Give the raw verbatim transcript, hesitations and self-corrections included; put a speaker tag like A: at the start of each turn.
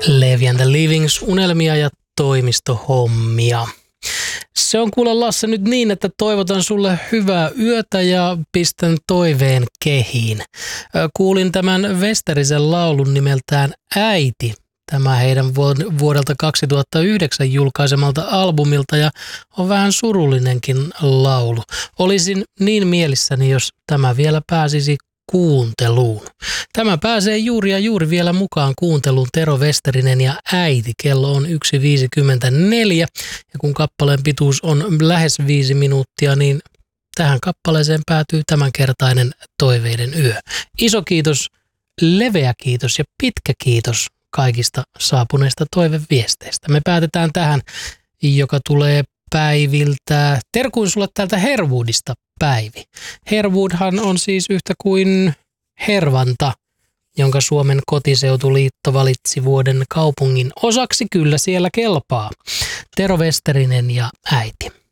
A: Levi and the Livings, unelmia ja toimistohommia. Se on kuule Lasse nyt niin, että toivotan sulle hyvää yötä ja pistän toiveen kehiin. Kuulin tämän Westerisen laulun nimeltään Äiti. Tämä heidän vuodelta kaksituhattayhdeksän julkaisemalta albumilta ja on vähän surullinenkin laulu. Olisin niin mielissäni, jos tämä vielä pääsisi kuunteluun. Tämä pääsee juuri ja juuri vielä mukaan kuunteluun Tero Westerinen ja Äiti. Kello on yksi viisikymmentäneljä ja kun kappaleen pituus on lähes viisi minuuttia, niin tähän kappaleeseen päätyy tämänkertainen toiveiden yö. Iso kiitos, leveä kiitos ja pitkä kiitos kaikista saapuneista toiveviesteistä. Me päätetään tähän, joka tulee Päiviltä. Terkuin sulle täältä Herwoodista, Päivi. Herwoodhan on siis yhtä kuin Hervanta, jonka Suomen kotiseutuliitto valitsi vuoden kaupungin osaksi. Kyllä siellä kelpaa. Tero Westerinen ja Äiti.